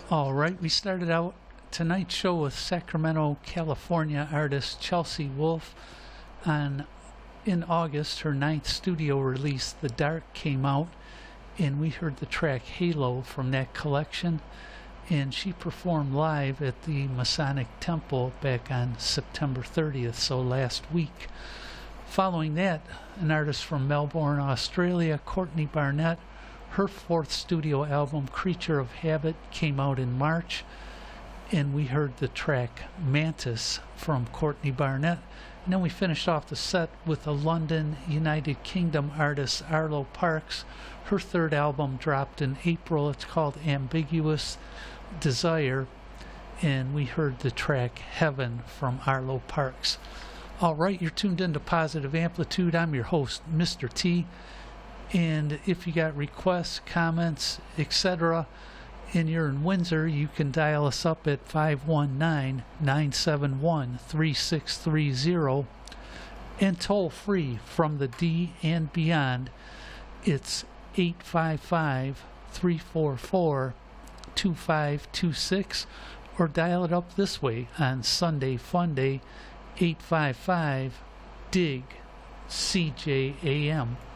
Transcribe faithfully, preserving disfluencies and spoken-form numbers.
All right, we started out tonight's show with Sacramento, California artist Chelsea Wolfe. On in August, her ninth studio release, The Dark, came out, and we heard the track Halo from that collection. And she performed live at the Masonic Temple back on September thirtieth, so last week. Following that, an artist from Melbourne, Australia, Courtney Barnett. Her fourth studio album, Creature of Habit, came out in March, and we heard the track Mantis from Courtney Barnett. And then we finished off the set with a London, United Kingdom artist, Arlo Parks. Her third album dropped in April. It's called Ambiguous Desire, and we heard the track Heaven from Arlo Parks. All right, you're tuned into Positive Amplitude. I'm your host, Mister T. And if you got requests, comments, et cetera, and you're in Windsor, you can dial us up at five one nine, nine seven one, three six three zero. And toll free from the D and beyond, it's eight five five, three four four, two five two six, or dial it up this way on Sunday Fun Day, eight five five, D I G, C J A M.